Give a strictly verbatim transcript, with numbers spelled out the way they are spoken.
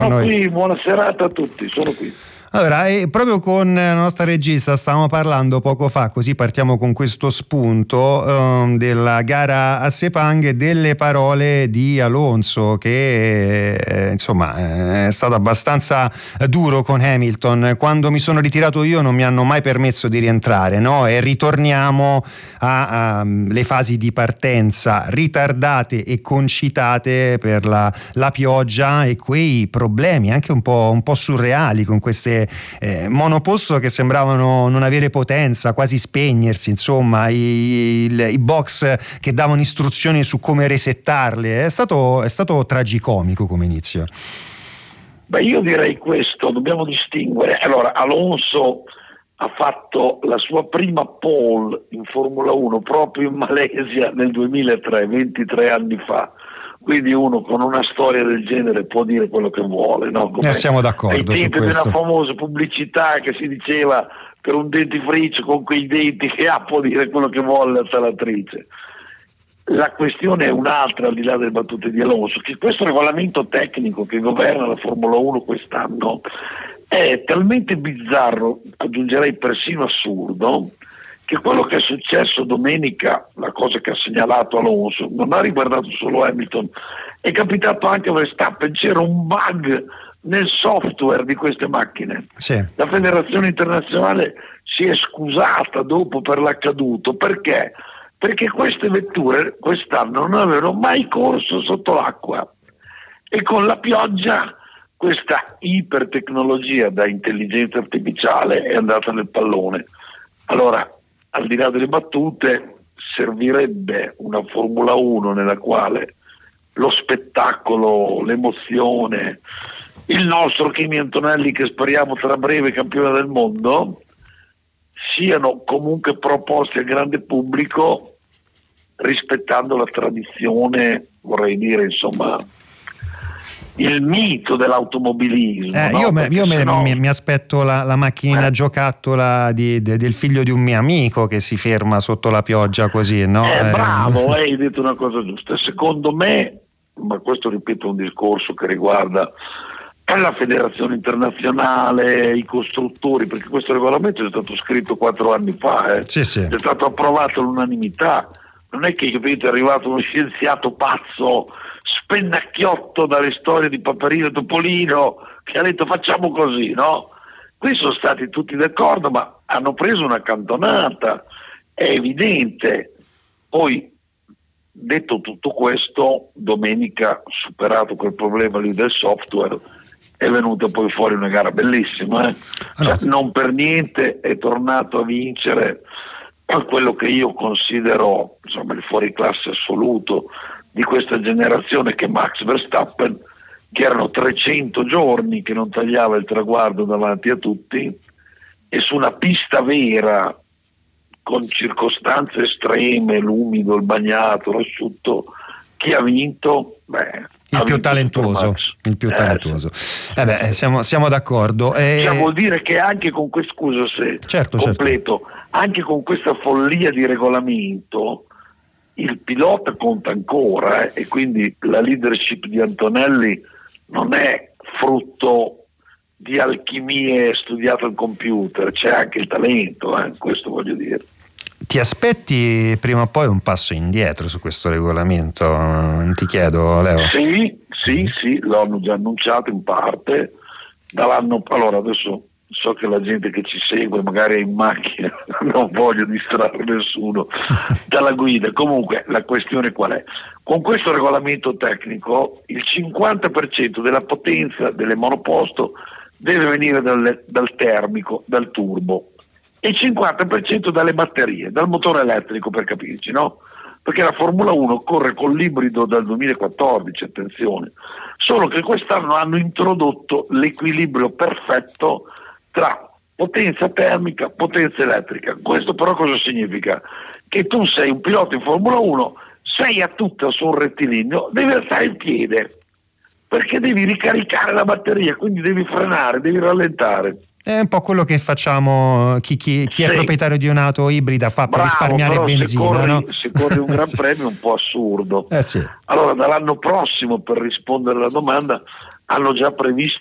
Sono noi. qui, buona serata a tutti, sono qui. Allora, e proprio con la nostra regista stavamo parlando poco fa, così partiamo con questo spunto um, della gara a Sepang e delle parole di Alonso, che eh, insomma è stato abbastanza duro con Hamilton. Quando mi sono ritirato io non mi hanno mai permesso di rientrare, no? E ritorniamo alle fasi di partenza ritardate e concitate per la, la pioggia e quei problemi anche un po', un po' surreali con queste Eh, monoposto che sembravano non avere potenza, quasi spegnersi, insomma, i, i, i box che davano istruzioni su come resettarle. È stato, è stato tragicomico come inizio. Beh, io direi questo, dobbiamo distinguere. Allora, Alonso ha fatto la sua prima pole in Formula uno proprio in Malesia nel duemilatré, ventitré anni fa. Quindi uno con una storia del genere può dire quello che vuole, no? Come ne siamo d'accordo ai su tempi questo. della famosa pubblicità che si diceva per un dentifricio con quei denti che ha può dire quello che vuole la salatrice. La questione è un'altra, al di là delle battute di Alonso, che questo regolamento tecnico che governa la Formula uno quest'anno è talmente bizzarro, aggiungerei persino assurdo, che quello che è successo domenica, la cosa che ha segnalato Alonso, non ha riguardato solo Hamilton, è capitato anche a Verstappen. C'era un bug nel software di queste macchine. Sì. La Federazione Internazionale si è scusata dopo per l'accaduto. Perché? Perché queste vetture quest'anno non avevano mai corso sotto l'acqua e con la pioggia questa ipertecnologia da intelligenza artificiale è andata nel pallone. Allora, al di là delle battute, servirebbe una Formula uno nella quale lo spettacolo, l'emozione, il nostro Kimi Antonelli, che speriamo sarà breve campione del mondo, siano comunque proposti al grande pubblico rispettando la tradizione, vorrei dire, insomma, il mito dell'automobilismo. Eh, no? io me, io me, sennò... mi, mi aspetto la, la macchinina eh. giocattolola di, de, del figlio di un mio amico che si ferma sotto la pioggia così, no? Eh, Eh. bravo, hai detto una cosa giusta. Secondo me, ma questo ripeto è un discorso che riguarda la Federazione Internazionale, i costruttori, perché questo regolamento è stato scritto quattro anni fa, eh. Sì, sì. È stato approvato all'unanimità. Non è che, capite, è arrivato uno scienziato pazzo spennacchiotto dalle storie di Paperino e Topolino che ha detto facciamo così, no? Qui sono stati tutti d'accordo, ma hanno preso una cantonata, è evidente. Poi, detto tutto questo, domenica, superato quel problema lì del software, è venuta poi fuori una gara bellissima, eh? Cioè, non per niente è tornato a vincere a quello che io considero, insomma, il fuoriclasse assoluto di questa generazione, che è Max Verstappen, che erano trecento giorni che non tagliava il traguardo davanti a tutti, e su una pista vera con circostanze estreme, l'umido, il bagnato, l'asciutto, chi ha vinto? Beh, il più talentuoso, il più eh, talentuoso. Eh beh, siamo, siamo d'accordo. Eh... Cioè, vuol dire che anche con questo, scusa se certo, completo, certo. anche con questa follia di regolamento il pilota conta ancora, eh, e quindi la leadership di Antonelli non è frutto di alchimie studiate al computer, c'è anche il talento, eh, questo voglio dire. Ti aspetti prima o poi un passo indietro su questo regolamento? Ti chiedo, Leo. Sì, sì, sì, l'hanno già annunciato in parte. Dall'anno, allora adesso so che la gente che ci segue magari è in macchina, non voglio distrarre nessuno dalla guida. Comunque la questione qual è? Con questo regolamento tecnico il cinquanta per cento della potenza delle monoposto deve venire dal, dal termico, dal turbo, e il cinquanta per cento dalle batterie, dal motore elettrico, per capirci, no? Perché la Formula uno corre con l'ibrido dal duemilaquattordici, attenzione, solo che quest'anno hanno introdotto l'equilibrio perfetto tra potenza termica, potenza elettrica. Questo però cosa significa? Che tu sei un pilota in Formula uno, sei a tutta su un rettilineo, devi alzare il piede, perché devi ricaricare la batteria, quindi devi frenare, devi rallentare. È un po' quello che facciamo chi, chi, chi sì. è proprietario di un'auto ibrida fa. Bravo, per risparmiare però benzina, se corri, no? se corri un gran premio è un po' assurdo. Eh sì. Allora dall'anno prossimo, per rispondere alla domanda, hanno già previsto